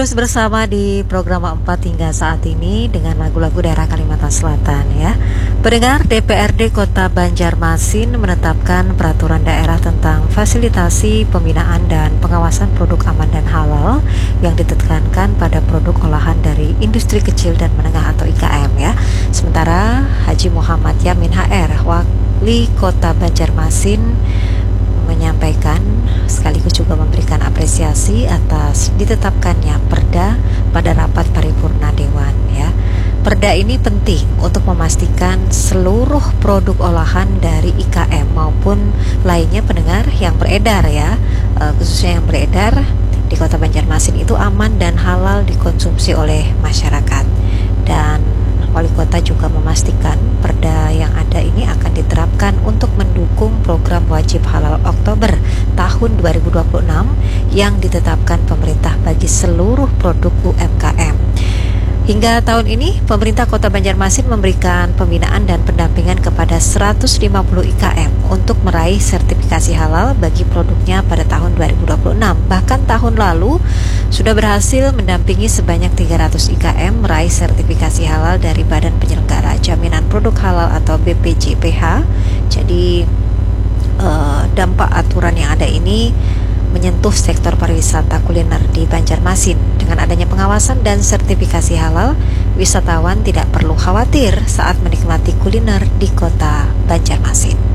Terus bersama di program 4 hingga saat ini dengan lagu-lagu daerah Kalimantan Selatan ya. Pendengar, DPRD Kota Banjarmasin menetapkan peraturan daerah tentang fasilitasi pembinaan dan pengawasan produk aman dan halal yang ditekankan pada produk olahan dari industri kecil dan menengah atau IKM ya. Sementara Haji Muhammad Yamin HR, Wali Kota Banjarmasin, menyampaikan sekaligus juga memberikan apresiasi atas ditetapkannya Perda pada rapat paripurna Dewan ya. Perda ini penting untuk memastikan seluruh produk olahan dari IKM maupun lainnya pendengar yang beredar ya, khususnya yang beredar di Kota Banjarmasin itu aman dan halal dikonsumsi oleh masyarakat. Dan Wali Kota juga memastikan perda yang ada ini akan diterapkan untuk mendukung program wajib halal Oktober tahun 2026 yang ditetapkan pemerintah bagi seluruh produk UMKM. Hingga tahun ini, pemerintah Kota Banjarmasin memberikan pembinaan dan pendampingan kepada 150 IKM untuk meraih sertifikasi halal bagi produknya pada tahun 2026. Bahkan tahun lalu sudah berhasil mendampingi sebanyak 300 IKM meraih sertifikasi halal dari Badan Penyelenggara Jaminan Produk Halal atau BPJPH. Jadi dampak aturan yang ada ini menyentuh sektor pariwisata kuliner di Banjarmasin. Dengan adanya pengawasan dan sertifikasi halal, wisatawan tidak perlu khawatir saat menikmati kuliner di Kota Banjarmasin.